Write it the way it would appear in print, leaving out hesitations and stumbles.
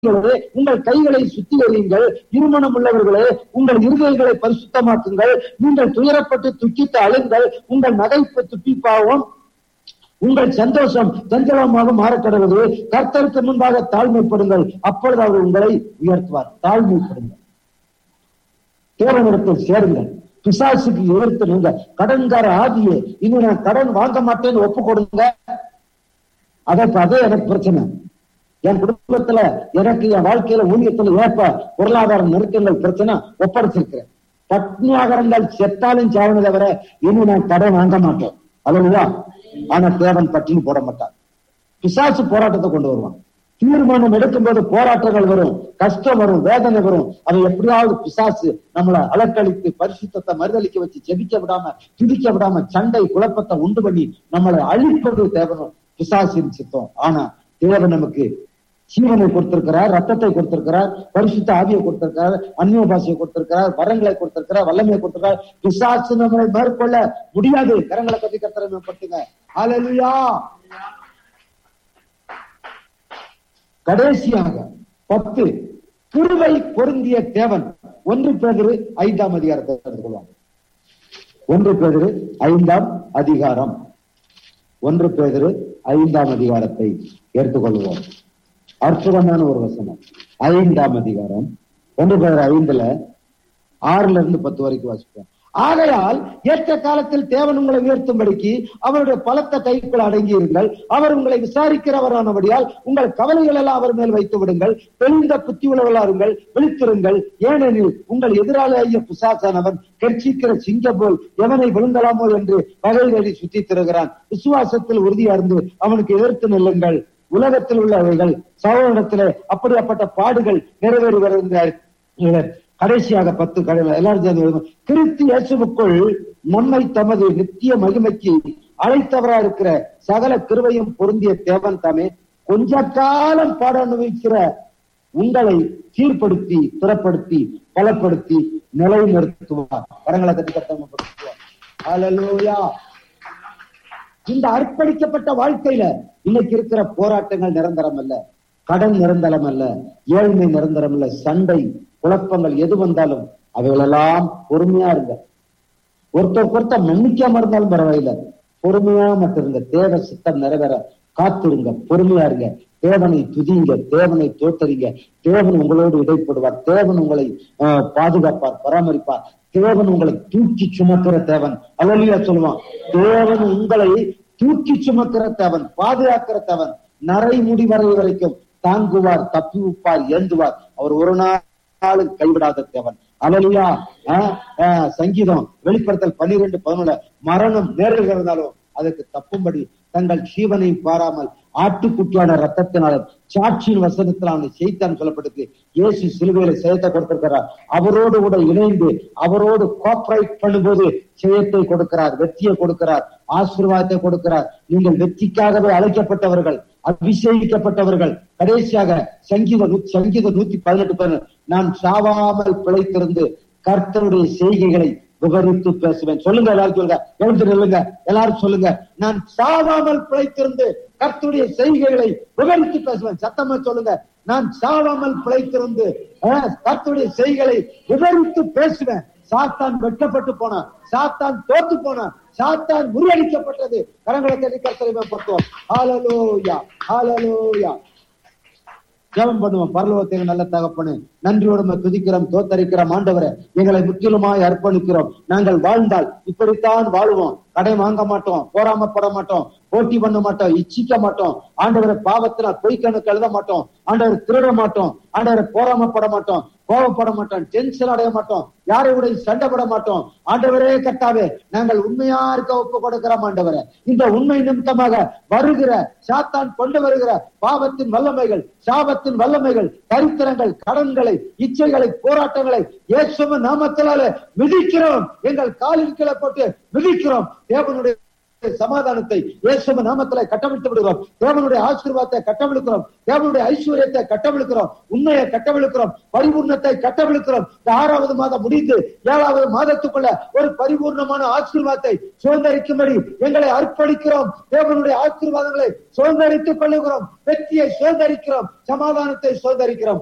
உங்கள் கைகளை சுத்திகரியுங்கள். இருமனம் உள்ளவர்களே, உங்கள் இருதயங்களை பரிசுத்தமாக்குங்கள். நீங்கள் துயரப்பட்டு துக்கித்து அழுங்கள். உங்கள் நகைப்பு துப்பிப்பாகவும் உங்கள் சந்தோஷம் சஞ்சலமாக மாறக்கடவுது. கர்த்தருக்கு முன்பாக தாழ்மைப்படுங்கள், அப்பொழுது அவர் உங்களை உயர்த்துவார். தாழ்மைப்படுங்கள், தேவனிடத்தில் சேருங்கள், பிசாசுக்கு எதிர்த்து நின்ற கடன்கார ஆதியே, இன்னும் நான் கடன் வாங்க மாட்டேன்னு ஒப்பு கொடுங்க. அதே எனக்கு பிரச்சனை, என் குடும்பத்துல எனக்கு என் வாழ்க்கையில ஊழியத்துல ஏற்ப பொருளாதார நெருக்கங்கள் பிரச்சனை ஒப்படைச்சிருக்கிறேன். பட்னியாகரங்கள் செத்தாலும் சாவனை தவிர இன்னும் நான் கடன் வாங்க மாட்டேன். அல்லவா? ஆனா தேவன் பட்டினி போட மாட்டார். பிசாசு போராட்டத்தை கொண்டு வருவான். தீர்மானம் எடுக்கும்போது போராட்டங்கள் வரும், கஷ்டம் வரும், வேதனை வரும். அதை எப்படியாவது பிசாசு நம்மளை அலக்களித்து பரிசுத்தத்தை மறுதளிக்க வச்சு ஜெபிக்க விடாம துதிக்க விடாம சண்டை குழப்பத்தை உண்டு பண்ணி நம்மளை அழிப்பது தேவனும் பிசாசின் சித்தம். ஆனா தேவன் நமக்கு ஜீவனை கொடுத்திருக்கிறார், ரத்தத்தை கொடுத்திருக்கிறார், பரிசுத்த ஆவியை கொடுத்திருக்கிறார், அந்நிய பாஷையை கொடுத்திருக்கிறார், வரங்களை கொடுத்திருக்கிறார், வல்லமையை கொடுத்திருக்கிறார். பிசாசு நம்மளை மேற்கொள்ள முடியாது. கரங்களை கட்டி கர்த்தரை மேம்படுத்துங்க. ஹல்லேலூயா. கடைசியாக 10 கிருபை பொருந்திய தேவன். 1 பேதுரு 5ஆம் அதிகாரத்தை எடுத்துக்கொள்வாங்க. 1 பேதுரு 5ஆம் அதிகாரம், 1 பேதுரு 5ஆம் அதிகாரத்தை எடுத்துக்கொள்வோம். அற்புதமான ஒரு வசனம். 5ஆம் அதிகாரம் 1 பேதுரு 5ல 6-10 வரைக்கும் வாசிப்போம். ஆகையால் ஏற்ற காலத்தில் தேவன் உங்களை உயர்த்தும்படிக்கு அவருடைய பலத்த கைக்குள் அடங்கியிருங்கள். அவர் உங்களை விசாரிக்கிறவரானபடியால் உங்கள் கவலைகள் எல்லாம் அவர் மேல் வைத்து விடுங்கள். தெளிந்த புத்தி உள்ளவர்களாருங்கள், விழித்திருங்கள். ஏனெனில் உங்கள் எதிராளிய பிசாசானவன் கர்ச்சிக்கிற சிங்கம் போல் எவனை விழுங்கலாமோ என்று பகைவரை சுற்றி திரிகிறான். விசுவாசத்தில் உறுதியார்ந்து அவனுக்கு எதிர்த்து நில்லுங்கள். உலகத்தில் உள்ளவர்கள் சகோதரத்திலே அப்படிப்பட்ட பாடுகள் நிறைவேறி வருகின்றனர். கடைசியாக 10 எல்லாரும் கிறிஸ்து இயேசுவுக்குள் நம்மை தமது நித்திய மகிமைக்கு அழைத்தவரா இருக்கிற சகல கிருபையும் பொருந்திய தேவன் தாமே கொஞ்ச காலம் பாட அனுபவிக்கிற உங்களை சீர்படுத்தி திறப்படுத்தி பலப்படுத்தி நிலைநிறுத்துவார். கரங்களை கட்டி கட்டமைப்படுத்துவார். ஹல்லேலூயா. இந்த அர்ப்பணிக்கப்பட்ட வாழ்க்கையில இன்னைக்கு இருக்கிற போராட்டங்கள் நிரந்தரம் அல்ல, கடன் நிரந்தரம் அல்ல, ஏழ்மை நிரந்தரம் அல்ல, சண்டை குழப்பங்கள் எது வந்தாலும் அவைகளெல்லாம் பொறுமையா இருங்க. ஒருத்தர் மன்னிக்காம இருந்தாலும் பரவாயில்ல, பொறுமையா மட்டும் இருங்க. தேவ சித்தம் நிறைவேற காத்திருங்க, பொறுமையா இருங்க. தேவனை துதிங்க, தேவனை தோத்தரிங்க. தேவன் உங்களோடு இடைப்படுவார். தேவன் உங்களை பாதுகாப்பார், பராமரிப்பார். தேவன் உங்களை தூக்கி சுமக்கிற தேவன். அல்லேலூயா சொல்லுவான். தேவன் உங்களை தூக்கி சுமக்கிற தேவன், பாதுகாக்கிற தேவன். நரை முடி வரைக்கும் தாங்குவார், தப்பி வைப்பார், ஏந்துவார். அவர் ஒரு நாள் கைவிடாத தேவன். அல்லேலூயா. சங்கீதம் வெளிப்படுத்தல் 12:11 மரணம் நேரிடுகிறதாலும் அதற்கு தப்பும்படி தங்கள் ஜீவனை பாராமல் ஆட்டுக்குட்டியான ரத்தத்தினாலும் சாட்சியின் வசனத்தில் அவனை செய்தான் சொல்லப்பட்டிருக்கு. இயேசு சிலுவையில செயத்தை கொடுத்திருக்கிறார். அவரோடு கூட இணைந்து அவரோடு கோஆபரேட் பண்ணும்போது ஜெயத்தை கொடுக்கிறார், வெற்றியை கொடுக்கிறார், ஆசீர்வாதத்தை கொடுக்கிறார். நீங்கள் வெற்றிக்காகவே அழைக்கப்பட்டவர்கள், அபிஷேகிக்கப்பட்டவர்கள். கடைசியாக சங்கீதம் 118:18 நான் சாவாமல் பிழைத்திருந்து கர்த்தருடைய செய்கைகளை விவரித்து பேசுவேன். சொல்லுங்க, எல்லாரும் சொல்லுங்க, எழுந்து நில்லுங்க, எல்லாரும் சொல்லுங்க. நான் சாவாமல் பிழைத்திருந்து கர்த்தருடைய செய்கைகளை விவரித்து பேசுவேன். சத்தமா சொல்லுங்க. நான் சாவாமல் பிழைத்திருந்து கர்த்தருடைய செய்கைகளை விவரித்து பேசுவேன். சாத்தான் வெட்டப்பட்டு போனான், சாத்தான் தோத்து போனான், சாத்தான் முறியடிக்கப்பட்டது. கரங்களை தட்டி கர்த்தரை மேம்படுத்துவோம். ஹல்லேலூயா, ஹல்லேலூயா. ஜெபம் பண்ணுவோம். பரலோகத்தில் நல்ல தகப்பனே, நன்றியோடு துதிக்கிறோம், தோத்தரிக்கிறோம். ஆண்டவரே, எங்களை முற்றிலுமாய் அர்ப்பணிக்கிறோம். நாங்கள் வாழ்ந்தால் இப்படித்தான் வாழுவோம். கடை வாங்க மாட்டோம், போராமப்பட மாட்டோம், போட்டி பண்ண மாட்டோம், இச்சிக்க மாட்டோம். ஆண்டவரை பாவத்தினால் பொய் கணக்கு எழுத மாட்டோம். ஆண்டவரை திருட மாட்டோம். ஆண்டவரை போராமப்பட மாட்டோம், கோபப்பட மாட்டோம், டென்ஷன் அடைய மாட்டோம், யாரையுடைய சண்டைப்பட மாட்டோம். ஆண்டவரே கர்த்தாவே, நாங்கள் உண்மையா இருக்க ஒப்பு கொடுக்கிறோம். ஆண்டவரே, இந்த உண்மை நிமித்தமாக வருகிற சாத்தான் கொண்டு வருகிற பாவத்தின் வல்லமைகள், சாபத்தின் வல்லமைகள், தரித்திரங்கள், கடன்களை, இச்சைகளை, போராட்டங்களை இயேசுவின் நாமத்தினாலே மிதிக்கிறோம். எங்கள் காலின் கீழே போட்டு மிதிக்கிறோம். தேவனுடைய சமாதானத்தை இயேசுவின் நாமத்திலே கட்டவிழ்த்து விடுகிறோம். தேவனுடைய ஆசீர்வாதத்தை கட்டவிழ்க்கிறோம். தேவனுடைய ஐஸ்வர்யத்தை கட்டவிழ்க்கிறோம். உண்மையை கட்டவிழ்க்கிறோம். பரிபூர்ணத்தை கட்டவிழ்க்கிறோம். இந்த 6வது மாதம் முடிந்து 7வது மாதத்துக்குள்ள ஒரு பரிபூர்ணமான ஆசீர்வாதத்தை சுதந்திரிக்கும்படி எங்களை அர்ப்பணிக்கிறோம். தேவனுடைய ஆசீர்வாதங்களை சுதந்திரித்துக் கொள்ளுகிறோம். வெற்றியை சுதந்திரிக்கிறோம். சமாதானத்தை சுதந்திரிக்கிறோம்.